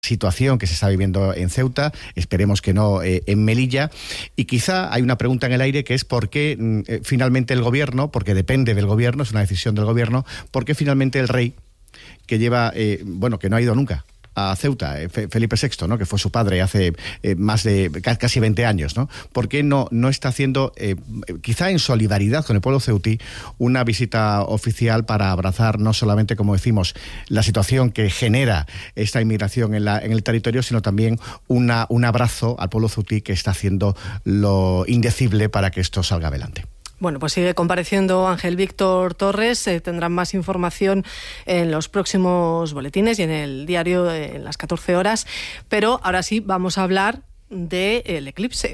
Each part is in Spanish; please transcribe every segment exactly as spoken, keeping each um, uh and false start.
situación que se está viviendo en Ceuta, esperemos que no eh, en Melilla, y quizá hay una pregunta en el aire que es por qué eh, finalmente el gobierno, porque depende del gobierno, es una decisión del gobierno, por qué finalmente el rey, que lleva, eh, bueno, que no ha ido nunca a Ceuta, eh, Felipe sexto, ¿no?, que fue su padre hace eh, más de casi veinte años, ¿no? ¿Por qué no, no está haciendo, eh, quizá en solidaridad con el pueblo ceutí, una visita oficial para abrazar no solamente, como decimos, la situación que genera esta inmigración en, la, en el territorio, sino también una, un abrazo al pueblo ceutí que está haciendo lo indecible para que esto salga adelante? Bueno, pues sigue compareciendo Ángel Víctor Torres. Eh, tendrán más información en los próximos boletines y en el diario eh, en las catorce horas. Pero ahora sí vamos a hablar del eclipse.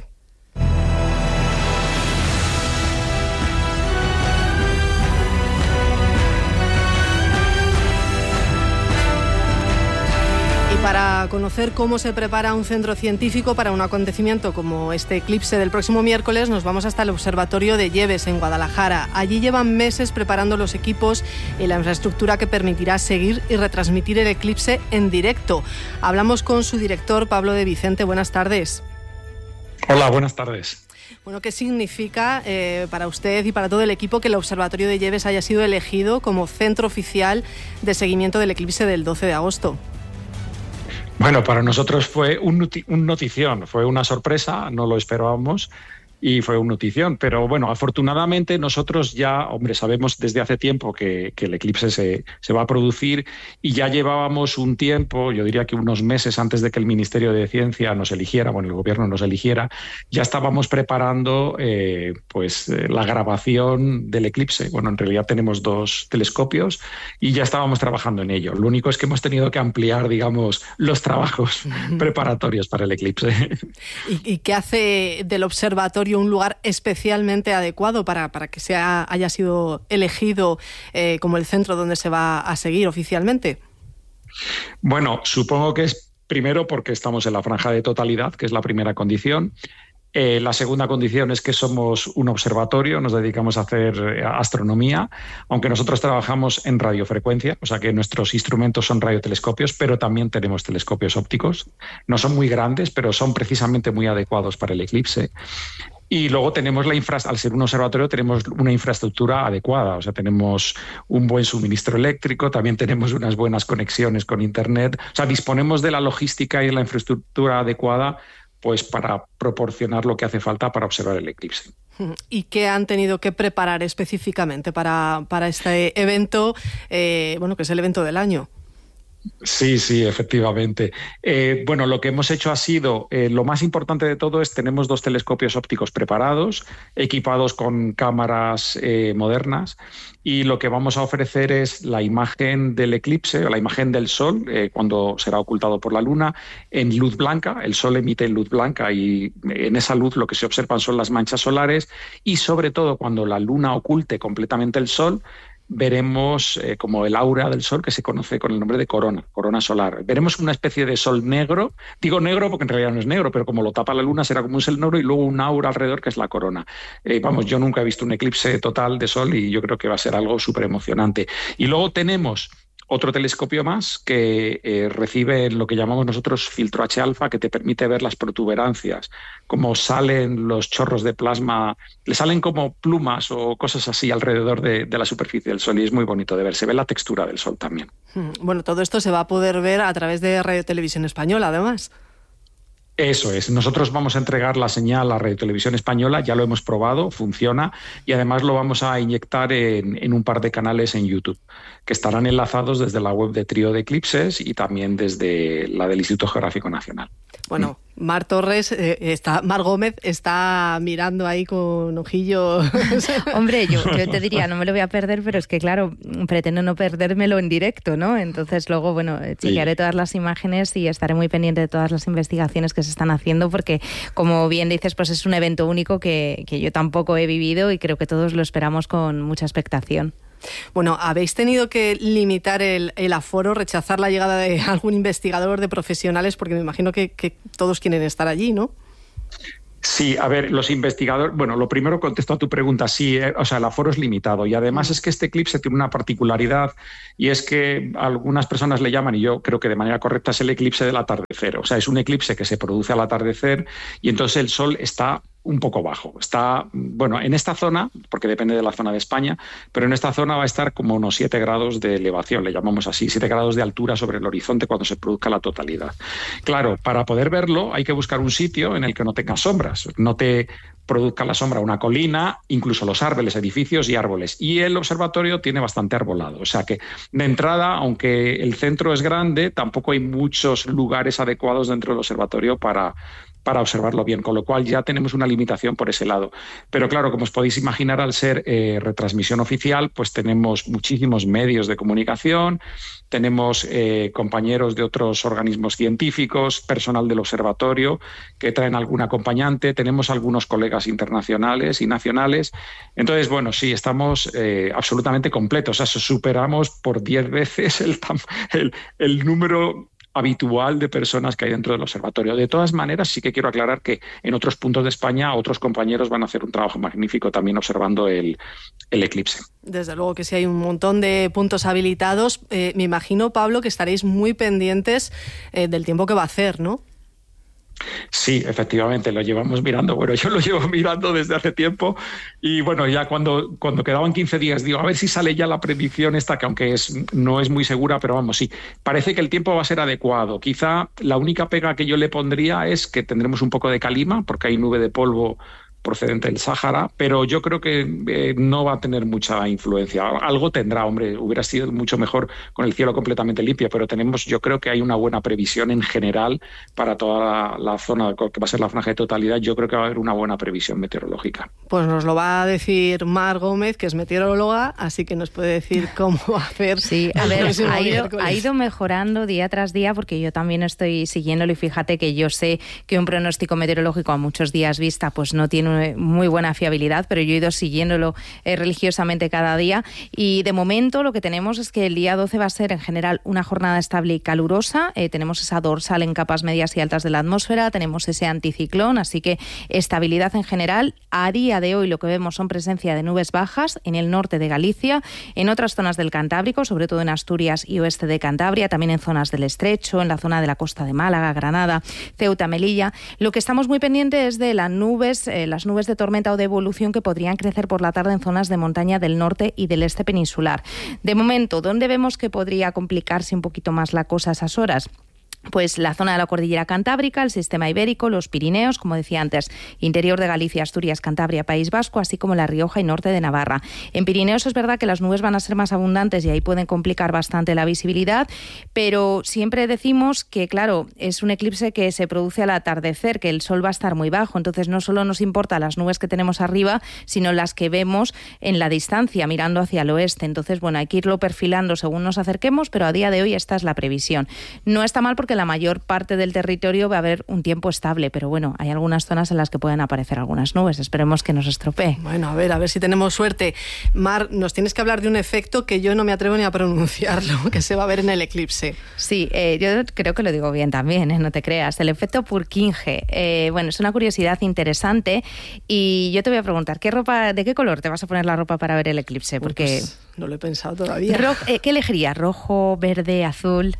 Para conocer cómo se prepara un centro científico para un acontecimiento como este eclipse del próximo miércoles, nos vamos hasta el Observatorio de Lleves, en Guadalajara. Allí llevan meses preparando los equipos y la infraestructura que permitirá seguir y retransmitir el eclipse en directo. Hablamos con su director, Pablo de Vicente. Buenas tardes. Hola, buenas tardes. Bueno, ¿qué significa eh, para usted y para todo el equipo que el Observatorio de Lleves haya sido elegido como centro oficial de seguimiento del eclipse del doce de agosto? Bueno, para nosotros fue un, un notición, fue una sorpresa, no lo esperábamos y fue una notición. Pero bueno, afortunadamente nosotros ya, hombre, sabemos desde hace tiempo que, que el eclipse se, se va a producir y ya llevábamos un tiempo, yo diría que unos meses antes de que el Ministerio de Ciencia nos eligiera, bueno, el gobierno nos eligiera, ya estábamos preparando eh, pues eh, la grabación del eclipse. Bueno, en realidad tenemos dos telescopios y ya estábamos trabajando en ello. Lo único es que hemos tenido que ampliar, digamos, los trabajos preparatorios para el eclipse. ¿Y, y qué hace del observatorio un lugar especialmente adecuado para, para que sea, haya sido elegido eh, como el centro donde se va a seguir oficialmente? Bueno, supongo que es primero porque estamos en la franja de totalidad, que es la primera condición. Eh, la segunda condición es que somos un observatorio, nos dedicamos a hacer astronomía, aunque nosotros trabajamos en radiofrecuencia, o sea que nuestros instrumentos son radiotelescopios, pero también tenemos telescopios ópticos. No son muy grandes, pero son precisamente muy adecuados para el eclipse. Y luego tenemos la infra, al ser un observatorio tenemos una infraestructura adecuada, o sea, tenemos un buen suministro eléctrico, también tenemos unas buenas conexiones con Internet, o sea, disponemos de la logística y la infraestructura adecuada pues para proporcionar lo que hace falta para observar el eclipse. ¿Y qué han tenido que preparar específicamente para, para este evento, eh, bueno, que es el evento del año? Sí, sí, efectivamente. Eh, bueno, lo que hemos hecho ha sido, eh, lo más importante de todo es tenemos dos telescopios ópticos preparados, equipados con cámaras eh, modernas, y lo que vamos a ofrecer es la imagen del eclipse, o la imagen del Sol, eh, cuando será ocultado por la Luna, en luz blanca. El Sol emite luz blanca y en esa luz lo que se observan son las manchas solares, y sobre todo cuando la Luna oculte completamente el Sol, veremos eh, como el aura del Sol, que se conoce con el nombre de corona, corona solar. Veremos una especie de Sol negro, digo negro porque en realidad no es negro, pero como lo tapa la Luna será como un Sol negro y luego un aura alrededor que es la corona. Eh, vamos, yo nunca he visto un eclipse total de Sol y yo creo que va a ser algo súper emocionante. Y luego tenemos otro telescopio más que eh, recibe lo que llamamos nosotros filtro H alfa, que te permite ver las protuberancias, cómo salen los chorros de plasma, le salen como plumas o cosas así alrededor de, de la superficie del Sol, y es muy bonito de ver, se ve la textura del Sol también. Bueno, todo esto se va a poder ver a través de Radio Televisión Española, además. Eso es, nosotros vamos a entregar la señal a Radio Televisión Española, ya lo hemos probado, funciona, y además lo vamos a inyectar en, en un par de canales en YouTube, que estarán enlazados desde la web de Trío de Eclipses y también desde la del Instituto Geográfico Nacional. Bueno, Mar Torres, eh, está, Mar Gómez está mirando ahí con ojillo. Hombre, yo, yo te diría, no me lo voy a perder, pero es que claro, pretendo no perdérmelo en directo, ¿no? Entonces luego, bueno, chequearé sí. todas las imágenes y estaré muy pendiente de todas las investigaciones que se están haciendo, porque como bien dices, pues es un evento único que, que yo tampoco he vivido y creo que todos lo esperamos con mucha expectación. Bueno, ¿habéis tenido que limitar el, el aforo, rechazar la llegada de algún investigador, de profesionales? Porque me imagino que, que todos quieren estar allí, ¿no? Sí, a ver, los investigadores, bueno, lo primero contesto a tu pregunta, sí, eh, o sea, el aforo es limitado y además es que este eclipse tiene una particularidad y es que algunas personas le llaman, y yo creo que de manera correcta, es el eclipse del atardecer, o sea, es un eclipse que se produce al atardecer y entonces el sol está un poco bajo. Está, bueno, en esta zona, porque depende de la zona de España, pero en esta zona va a estar como unos siete grados de elevación, le llamamos así, siete grados de altura sobre el horizonte cuando se produzca la totalidad. Claro, para poder verlo hay que buscar un sitio en el que no tenga sombras, no te produzca la sombra una colina, incluso los árboles, edificios y árboles. Y el observatorio tiene bastante arbolado, o sea que de entrada, aunque el centro es grande, tampoco hay muchos lugares adecuados dentro del observatorio para para observarlo bien, con lo cual ya tenemos una limitación por ese lado. Pero claro, como os podéis imaginar, al ser eh, retransmisión oficial, pues tenemos muchísimos medios de comunicación, tenemos eh, compañeros de otros organismos científicos, personal del observatorio que traen algún acompañante, tenemos algunos colegas internacionales y nacionales. Entonces, bueno, sí, estamos eh, absolutamente completos, o sea, superamos por diez veces el, el, el número habitual de personas que hay dentro del observatorio. De todas maneras, sí que quiero aclarar que en otros puntos de España otros compañeros van a hacer un trabajo magnífico también observando el, el eclipse. Desde luego que sí hay un montón de puntos habilitados. Eh, me imagino, Pablo, que estaréis muy pendientes eh, del tiempo que va a hacer, ¿no? Sí, efectivamente, lo llevamos mirando. Bueno, yo lo llevo mirando desde hace tiempo y bueno, ya cuando, cuando quedaban quince días, digo, a ver si sale ya la predicción esta, que aunque es, no es muy segura, pero vamos, sí, parece que el tiempo va a ser adecuado. Quizá la única pega que yo le pondría es que tendremos un poco de calima, porque hay nube de polvo procedente del Sáhara, pero yo creo que eh, no va a tener mucha influencia. Algo tendrá, hombre, hubiera sido mucho mejor con el cielo completamente limpio, pero tenemos, yo creo que hay una buena previsión en general para toda la, la zona, que va a ser la franja de totalidad. Yo creo que va a haber una buena previsión meteorológica. Pues nos lo va a decir Mar Gómez, que es meteoróloga, así que nos puede decir cómo va a hacer. Sí, a ver, ha ido, ha ido mejorando día tras día, porque yo también estoy siguiéndolo y fíjate que yo sé que un pronóstico meteorológico a muchos días vista pues no tiene muy buena fiabilidad, pero yo he ido siguiéndolo eh, religiosamente cada día y de momento lo que tenemos es que el día doce va a ser en general una jornada estable y calurosa. Eh, tenemos esa dorsal en capas medias y altas de la atmósfera, tenemos ese anticiclón, así que estabilidad en general. A día de hoy lo que vemos son presencia de nubes bajas en el norte de Galicia, en otras zonas del Cantábrico, sobre todo en Asturias y oeste de Cantabria, también en zonas del Estrecho, en la zona de la costa de Málaga, Granada, Ceuta, Melilla. Lo que estamos muy pendientes es de las nubes, eh, las nubes de tormenta o de evolución que podrían crecer por la tarde en zonas de montaña del norte y del este peninsular. De momento, ¿dónde vemos que podría complicarse un poquito más la cosa a esas horas? Pues la zona de la cordillera cantábrica, el sistema ibérico, los Pirineos, como decía antes, interior de Galicia, Asturias, Cantabria, País Vasco, así como La Rioja y norte de Navarra. En Pirineos es verdad que las nubes van a ser más abundantes y ahí pueden complicar bastante la visibilidad, pero siempre decimos que, claro, es un eclipse que se produce al atardecer, que el sol va a estar muy bajo, entonces no solo nos importa las nubes que tenemos arriba, sino las que vemos en la distancia, mirando hacia el oeste. Entonces, bueno, hay que irlo perfilando según nos acerquemos, pero a día de hoy esta es la previsión. No está mal porque la mayor parte del territorio va a haber un tiempo estable, pero bueno, hay algunas zonas en las que pueden aparecer algunas nubes. Esperemos que nos estropee. Bueno, a ver, a ver si tenemos suerte. Mar, nos tienes que hablar de un efecto que yo no me atrevo ni a pronunciarlo, que se va a ver en el eclipse. Sí, eh, yo creo que lo digo bien también, ¿eh? No te creas. El efecto Purkinje. Eh, bueno, es una curiosidad interesante y yo te voy a preguntar, ¿qué ropa, ¿de qué color te vas a poner la ropa para ver el eclipse? Porque pues no lo he pensado todavía. Ro- eh, ¿Qué elegirías? ¿Rojo, verde, azul?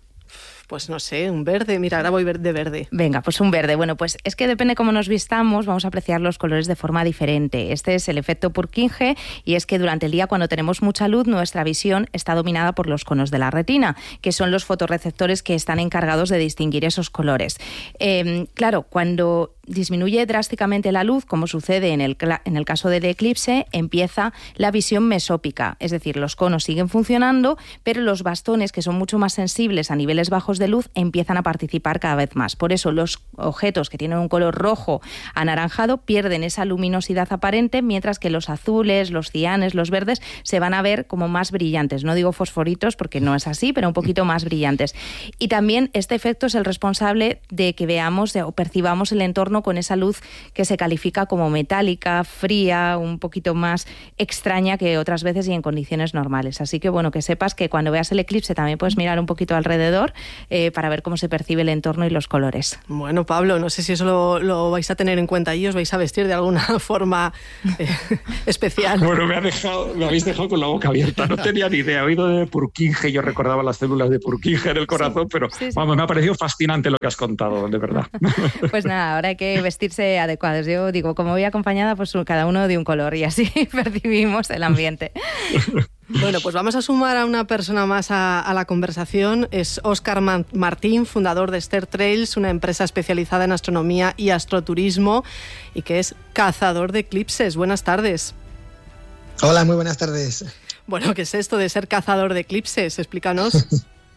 Pues no sé, un verde. Mira, ahora voy de verde. Venga, pues un verde. Bueno, pues es que depende cómo nos vistamos, vamos a apreciar los colores de forma diferente. Este es el efecto Purkinje y es que durante el día, cuando tenemos mucha luz, nuestra visión está dominada por los conos de la retina, que son los fotorreceptores que están encargados de distinguir esos colores. Eh, claro, cuando disminuye drásticamente la luz, como sucede en el, en el caso del eclipse, empieza la visión mesópica, es decir, los conos siguen funcionando, pero los bastones, que son mucho más sensibles a niveles bajos de luz, empiezan a participar cada vez más. Por eso los objetos que tienen un color rojo anaranjado pierden esa luminosidad aparente, mientras que los azules, los cianes, los verdes se van a ver como más brillantes. No digo fosforitos porque no es así, pero un poquito más brillantes. Y también este efecto es el responsable de que veamos o percibamos el entorno entorno con esa luz que se califica como metálica, fría, un poquito más extraña que otras veces y en condiciones normales. Así que bueno, que sepas que cuando veas el eclipse también puedes mirar un poquito alrededor eh, para ver cómo se percibe el entorno y los colores. Bueno, Pablo, no sé si eso lo, lo vais a tener en cuenta y os vais a vestir de alguna forma eh, especial. Bueno, me, ha dejado, me habéis dejado con la boca abierta. No tenía ni idea. He oído de Purkinje, yo recordaba las células de Purkinje en el corazón, sí, pero sí, sí. Vamos, me ha parecido fascinante lo que has contado, de verdad. Pues nada, ahora hay que vestirse adecuados. Yo digo, como voy acompañada, pues cada uno de un color y así percibimos el ambiente. Bueno, pues vamos a sumar a una persona más a, a la conversación. Es Óscar Man- Martín, fundador de Ster Trails, una empresa especializada en astronomía y astroturismo y que es cazador de eclipses. Buenas tardes. Hola, muy buenas tardes. Bueno, ¿qué es esto de ser cazador de eclipses? Explícanos.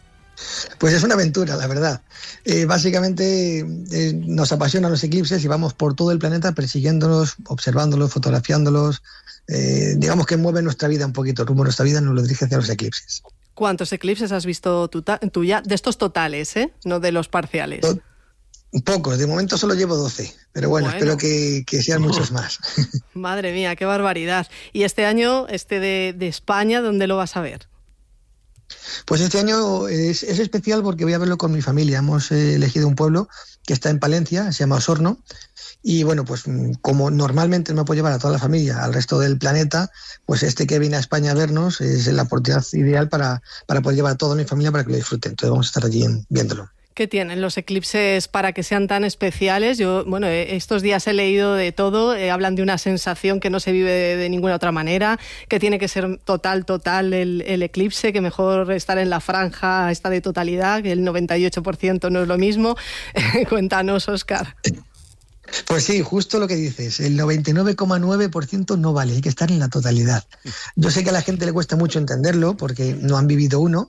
Pues es una aventura, la verdad. Eh, básicamente eh, nos apasionan los eclipses y vamos por todo el planeta persiguiéndolos, observándolos, fotografiándolos. Eh, digamos que mueve nuestra vida un poquito, el rumbo de nuestra vida nos lo dirige hacia los eclipses. ¿Cuántos eclipses has visto tú, tú ya? De estos totales, ¿eh? No de los parciales. To- Pocos, de momento solo llevo doce, pero bueno, bueno. espero que, que sean muchos más. Madre mía, qué barbaridad. ¿Y este año, este de, de España, dónde lo vas a ver? Pues este año es, es especial porque voy a verlo con mi familia. Hemos eh, elegido un pueblo que está en Palencia, se llama Osorno, y bueno, pues como normalmente me puedo llevar a toda la familia al resto del planeta, pues este que viene a España a vernos es la oportunidad ideal para, para poder llevar a toda mi familia para que lo disfruten. Entonces vamos a estar allí en, viéndolo. ¿Qué tienen los eclipses para que sean tan especiales? Yo, bueno, estos días he leído de todo, eh, hablan de una sensación que no se vive de, de ninguna otra manera, que tiene que ser total, total el, el eclipse, que mejor estar en la franja esta de totalidad, que el noventa y ocho por ciento no es lo mismo. Cuéntanos, Óscar. Pues sí, justo lo que dices, el noventa y nueve coma nueve por ciento no vale, hay que estar en la totalidad. Yo sé que a la gente le cuesta mucho entenderlo porque no han vivido uno,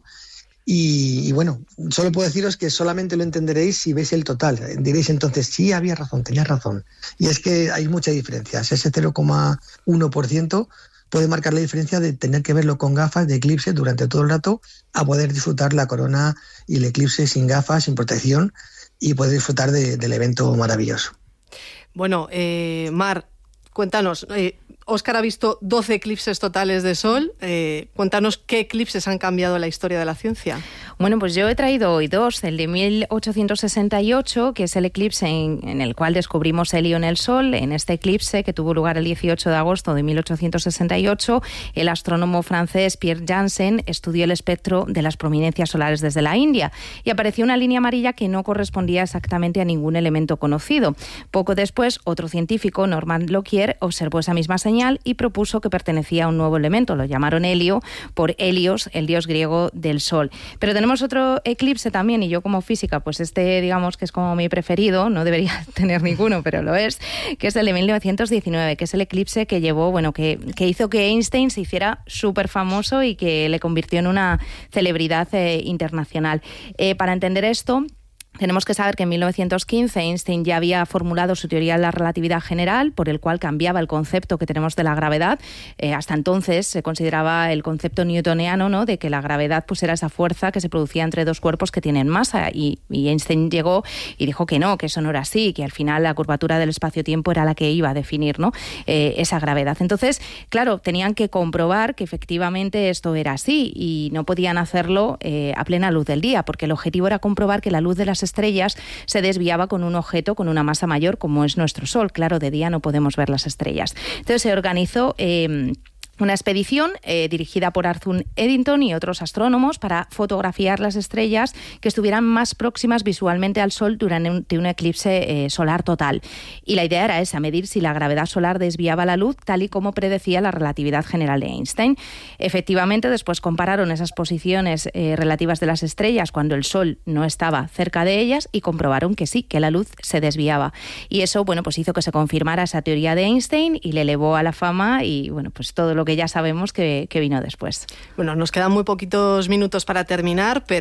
Y, y bueno, solo puedo deciros que solamente lo entenderéis si veis el total. Diréis entonces, sí, había razón, tenía razón. Y es que hay mucha diferencia. Ese cero coma uno por ciento puede marcar la diferencia de tener que verlo con gafas de eclipse durante todo el rato a poder disfrutar la corona y el eclipse sin gafas, sin protección y poder disfrutar de, del evento maravilloso. Bueno, eh, Mar, cuéntanos... Eh... Óscar ha visto doce eclipses totales de sol. Eh, cuéntanos qué eclipses han cambiado la historia de la ciencia. Bueno, pues yo he traído hoy dos. El de mil ochocientos sesenta y ocho, que es el eclipse en, en el cual descubrimos helio en el Sol. En este eclipse, que tuvo lugar el dieciocho de agosto de mil ochocientos sesenta y ocho, el astrónomo francés Pierre Janssen estudió el espectro de las prominencias solares desde la India y apareció una línea amarilla que no correspondía exactamente a ningún elemento conocido. Poco después, otro científico, Norman Lockyer, observó esa misma señal y propuso que pertenecía a un nuevo elemento. Lo llamaron helio por Helios, el dios griego del Sol. Pero tenemos otro eclipse también, y yo como física, pues este digamos que es como mi preferido, no debería tener ninguno, pero lo es, que es el de mil novecientos diecinueve, que es el eclipse que llevó, bueno, que, que hizo que Einstein se hiciera súper famoso y que le convirtió en una celebridad eh, internacional. Eh, para entender esto, tenemos que saber que en mil novecientos quince Einstein ya había formulado su teoría de la relatividad general, por el cual cambiaba el concepto que tenemos de la gravedad. Eh, hasta entonces se consideraba el concepto newtoniano, ¿no?, de que la gravedad pues era esa fuerza que se producía entre dos cuerpos que tienen masa. Y, y Einstein llegó y dijo que no, que eso no era así, que al final la curvatura del espacio-tiempo era la que iba a definir, ¿no?, eh, esa gravedad. Entonces, claro, tenían que comprobar que efectivamente esto era así y no podían hacerlo eh, a plena luz del día, porque el objetivo era comprobar que la luz de las estrellas se desviaba con un objeto con una masa mayor como es nuestro Sol. Claro, de día no podemos ver las estrellas. Entonces se organizó eh, una expedición eh, dirigida por Arthur Eddington y otros astrónomos para fotografiar las estrellas que estuvieran más próximas visualmente al Sol durante un, un eclipse eh, solar total. Y la idea era esa, medir si la gravedad solar desviaba la luz tal y como predecía la relatividad general de Einstein. Efectivamente, después compararon esas posiciones eh, relativas de las estrellas cuando el Sol no estaba cerca de ellas y comprobaron que sí, que la luz se desviaba. Y eso, bueno, pues hizo que se confirmara esa teoría de Einstein y le elevó a la fama y, bueno, pues todo lo que ya sabemos que, que vino después. Bueno, nos quedan muy poquitos minutos para terminar, pero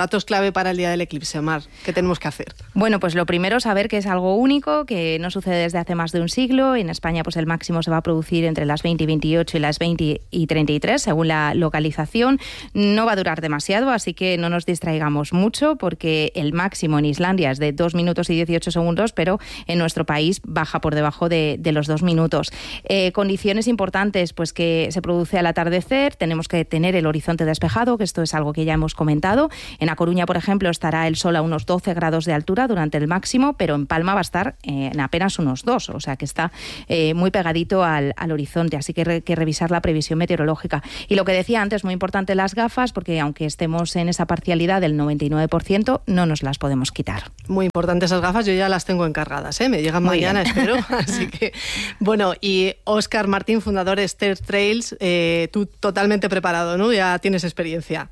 datos clave para el día del eclipse, Mar. ¿Qué tenemos que hacer? Bueno, pues lo primero, saber que es algo único, que no sucede desde hace más de un siglo. En España, pues el máximo se va a producir entre las veinte y veintiocho y las veinte y treinta y tres, según la localización. No va a durar demasiado, así que no nos distraigamos mucho, porque el máximo en Islandia es de dos minutos y dieciocho segundos, pero en nuestro país baja por debajo de, de los dos minutos. Eh, condiciones importantes, pues que se produce al atardecer, tenemos que tener el horizonte despejado, que esto es algo que ya hemos comentado. En A Coruña, por ejemplo, estará el sol a unos doce grados de altura durante el máximo, pero en Palma va a estar eh, en apenas unos dos, o sea que está eh, muy pegadito al, al horizonte, así que hay que revisar la previsión meteorológica. Y lo que decía antes, muy importante las gafas, porque aunque estemos en esa parcialidad del noventa y nueve por ciento, no nos las podemos quitar. Muy importante esas gafas, yo ya las tengo encargadas, ¿eh? Me llegan muy mañana, bien. Espero. Así que, bueno, y Óscar Martín, fundador de Ster Trails, eh, tú totalmente preparado, ¿no? Ya tienes experiencia.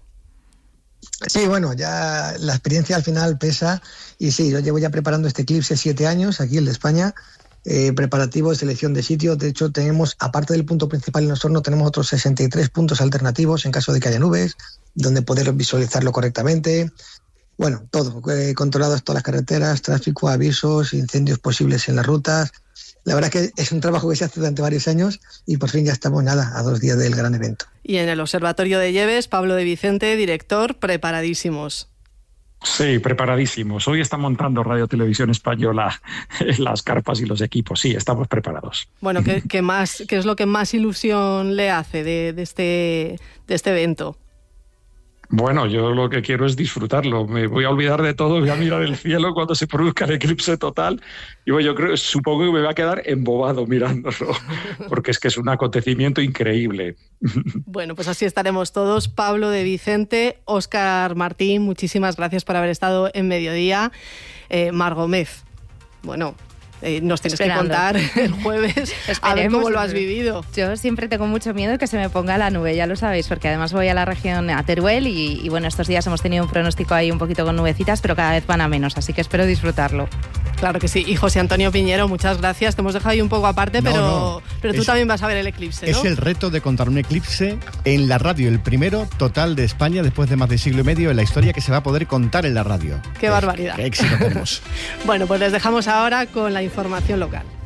Sí, bueno, ya la experiencia al final pesa, y sí, yo llevo ya preparando este eclipse siete años, aquí el de España, eh, preparativo de selección de sitios. De hecho, tenemos, aparte del punto principal en Osorno, tenemos otros sesenta y tres puntos alternativos en caso de que haya nubes, donde poder visualizarlo correctamente. Bueno, todo, eh, controlados todas las carreteras, tráfico, avisos, incendios posibles en las rutas. La verdad es que es un trabajo que se hace durante varios años y por fin ya estamos, nada, a dos días del gran evento. Y en el Observatorio de Lleves, Pablo de Vicente, director, preparadísimos. Sí, preparadísimos. Hoy está montando Radio Televisión Española las carpas y los equipos. Sí, estamos preparados. Bueno, ¿qué, qué, más, qué es lo que más ilusión le hace de, de, este, de este evento? Bueno, yo lo que quiero es disfrutarlo. Me voy a olvidar de todo, voy a mirar el cielo cuando se produzca el eclipse total. Y bueno, yo creo, supongo que me va a quedar embobado mirándolo, porque es que es un acontecimiento increíble. Bueno, pues así estaremos todos. Pablo de Vicente, Óscar Martín, muchísimas gracias por haber estado en Mediodía. Eh, Mar Gómez, bueno... Eh, nos tienes Esperando. que contar el jueves a ver cómo lo has vivido. Yo siempre tengo mucho miedo de que se me ponga la nube, ya lo sabéis, porque además voy a la región, a Teruel, y, y bueno, estos días hemos tenido un pronóstico ahí un poquito con nubecitas, pero cada vez van a menos, así que espero disfrutarlo. Claro que sí. Y José Antonio Piñero, muchas gracias. Te hemos dejado ahí un poco aparte, no, pero, no. pero tú es, también vas a ver el eclipse, ¿no? Es el reto de contar un eclipse en la radio, el primero total de España después de más de siglo y medio en la historia que se va a poder contar en la radio. ¡Qué barbaridad! ¡Qué éxito tenemos! Bueno, pues les dejamos ahora con la información local.